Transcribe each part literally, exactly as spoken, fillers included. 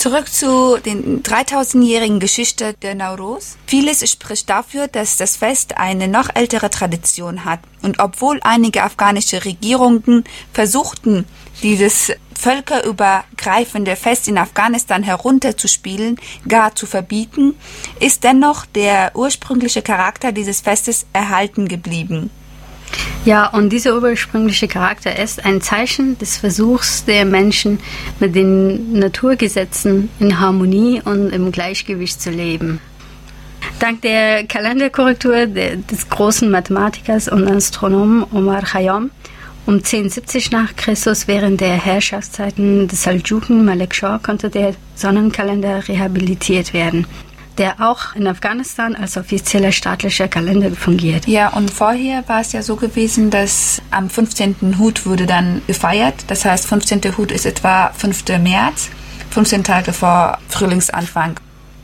Zurück zu den dreitausendjährigen Geschichte der Nowruz. Vieles spricht dafür, dass das Fest eine noch ältere Tradition hat. Und obwohl einige afghanische Regierungen versuchten, dieses völkerübergreifende Fest in Afghanistan herunterzuspielen, gar zu verbieten, ist dennoch der ursprüngliche Charakter dieses Festes erhalten geblieben. Ja, und dieser ursprüngliche Charakter ist ein Zeichen des Versuchs der Menschen, mit den Naturgesetzen in Harmonie und im Gleichgewicht zu leben. Dank der Kalenderkorrektur des großen Mathematikers und Astronomen Omar Khayyam um zehnhundertsiebzig nach Christus während der Herrschaftszeiten des Seldschuken Malik Shah konnte der Sonnenkalender rehabilitiert werden, der auch in Afghanistan als offizieller staatlicher Kalender fungiert. Ja, und vorher war es ja so gewesen, dass am fünfzehnten Hut wurde dann gefeiert. Das heißt, fünfzehnten Hut ist etwa fünften März, fünfzehn Tage vor Frühlingsanfang.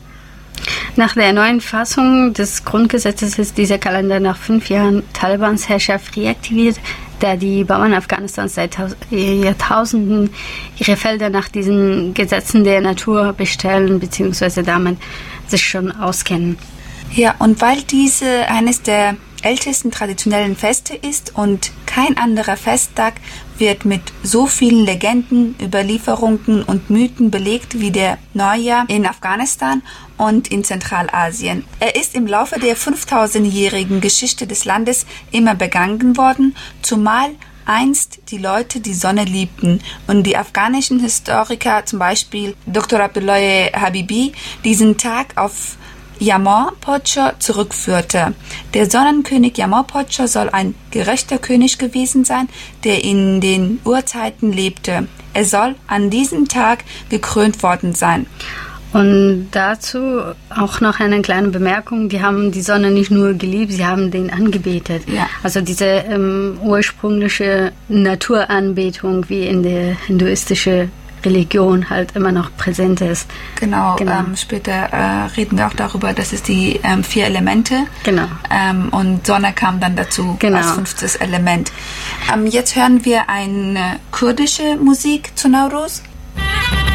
Nach der neuen Fassung des Grundgesetzes ist dieser Kalender nach fünf Jahren Talibans Herrschaft reaktiviert, da die Bauern Afghanistans seit Jahrtausenden ihre Felder nach diesen Gesetzen der Natur bestellen bzw. damit sich schon auskennen. Ja, und weil diese eines der ältesten traditionellen Feste ist und kein anderer Festtag wird mit so vielen Legenden, Überlieferungen und Mythen belegt wie der Neujahr in Afghanistan und in Zentralasien. Er ist im Laufe der fünftausendjährigen Geschichte des Landes immer begangen worden, zumal einst die Leute die Sonne liebten und die afghanischen Historiker, zum Beispiel Doktor Abdullah Habibi, diesen Tag auf Yamor Podsho zurückführte. Der Sonnenkönig Yamor Podsho soll ein gerechter König gewesen sein, der in den Urzeiten lebte. Er soll an diesem Tag gekrönt worden sein. Und dazu auch noch eine kleine Bemerkung, die haben die Sonne nicht nur geliebt, sie haben den angebetet. Ja. Also diese ähm, ursprüngliche Naturanbetung, wie in der hinduistischen Religion halt immer noch präsent ist. Genau, genau. Ähm, später äh, reden wir auch darüber, dass es die ähm, vier Elemente genau. ähm, und Sonne kam dann dazu genau. als fünftes Element. Ähm, jetzt hören wir eine kurdische Musik zu Nowruz.